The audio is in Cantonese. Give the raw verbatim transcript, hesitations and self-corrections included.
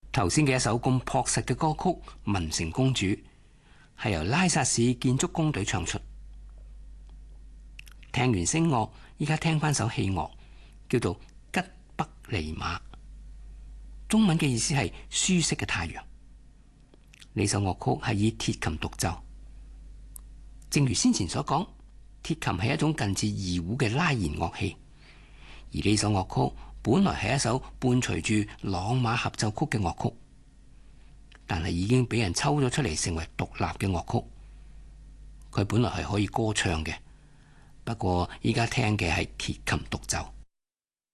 頭先嘅一首咁樸實嘅歌曲《文成公主》，係由拉薩市建築工隊唱出。聽完聲樂，依家聽翻首器樂，叫做《吉北尼瑪》，中文嘅意思係舒適嘅太陽。呢首樂曲係以鐵琴獨奏，正如先前所講，鐵琴係一種近似二胡嘅拉弦樂器，而呢首樂曲本來係一首伴隨住朗瑪合奏曲嘅樂曲，但係已經俾人抽咗出嚟成為獨立嘅樂曲。佢本來係可以歌唱嘅，不過依家聽嘅係鐵琴獨奏。